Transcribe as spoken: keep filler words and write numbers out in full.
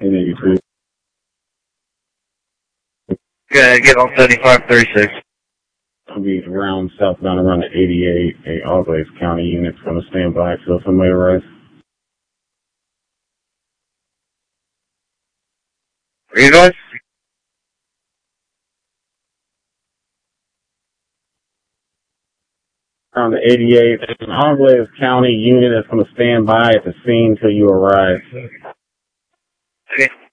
nineteen eighty-two. Okay, get on seventy-five thirty-six. I'll be around southbound around the eighty-eight. A Always County unit's going to stand by till somebody arrives. Where you going? Around the eighty-eight. There's an Always County unit that's going to stand by at the scene till you arrive. Okay.